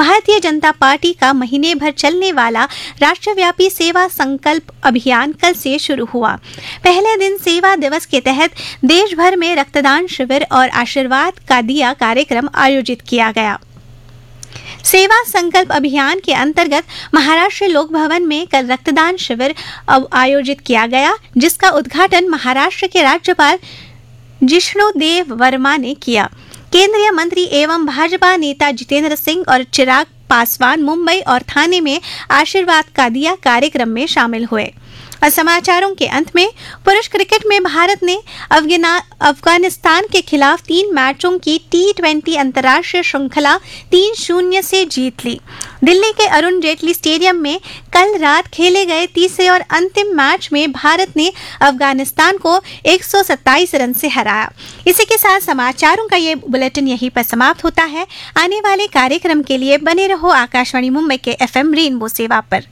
Bharatiya Janata party का महीने भर चलने वाला राष्ट्रव्यापी सेवा संकल्प अभियान कल से शुरू हुआ। पहले दिन सेवा दिवस के तहत देश भर में रक्तदान शिविर और आशीर्वाद का दिया कार्यक्रम आयोजित किया गया। सेवा संकल्प अभियान के अंतर्गत महाराष्ट्र लोक भवन में कल रक्तदान शिविर आयोजित किया गया, जिसका उद्घाटन महाराष्ट्र के राज्यपाल जिष्णुदेव वर्मा ने किया। केंद्रीय मंत्री एवं भाजपा नेता जितेंद्र सिंह और चिराग पासवान मुंबई और थाने में आशीर्वाद का दिया कार्यक्रम में शामिल हुए। और समाचारों के अंत में पुरुष क्रिकेट में भारत ने अफगानिस्तान के खिलाफ 3 मैचों की T20 अंतर्राष्ट्रीय श्रृंखला 3-0 से जीत ली। दिल्ली के अरुण जेटली स्टेडियम में कल रात खेले गए तीसरे और अंतिम मैच में भारत ने अफगानिस्तान को 127 रन से हराया। इसी के साथ समाचारों का ये बुलेटिन यहीं पर समाप्त होता है। आने वाले कार्यक्रम के लिए बने रहो आकाशवाणी मुंबई के FM रेनबो सेवा पर।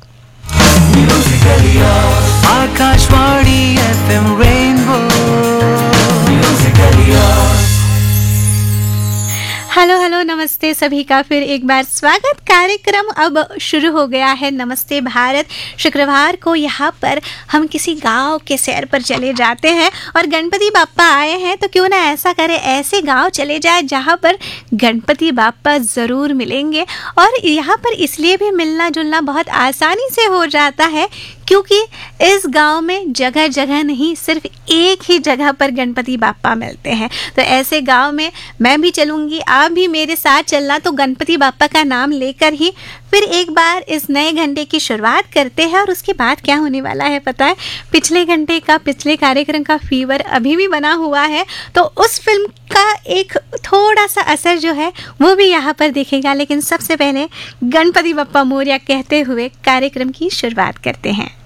आकाशवाणी FM रेनबो हेलो नमस्ते सभी का फिर एक बार स्वागत। कार्यक्रम अब शुरू हो गया है नमस्ते भारत। शुक्रवार को यहाँ पर हम किसी गांव के सैर पर चले जाते हैं और गणपति बाप्पा आए हैं तो क्यों ना ऐसा करें, ऐसे गांव चले जाए जहाँ पर गणपति बाप्पा ज़रूर मिलेंगे। और यहाँ पर इसलिए भी मिलना जुलना बहुत आसानी से हो जाता है क्योंकि इस गांव में जगह जगह नहीं, सिर्फ एक ही जगह पर गणपति बाप्पा मिलते हैं। तो ऐसे गांव में मैं भी चलूँगी, आप भी मेरे साथ चलना। तो गणपति बाप्पा का नाम लेकर ही फिर एक बार इस नए घंटे की शुरुआत करते हैं। और उसके बाद क्या होने वाला है पता है? पिछले घंटे का, पिछले कार्यक्रम का फीवर अभी भी बना हुआ है, तो उस फिल्म का एक थोड़ा सा असर जो है वो भी यहाँ पर दिखेगा। लेकिन सबसे पहले गणपति बप्पा मोरया कहते हुए कार्यक्रम की शुरुआत करते हैं।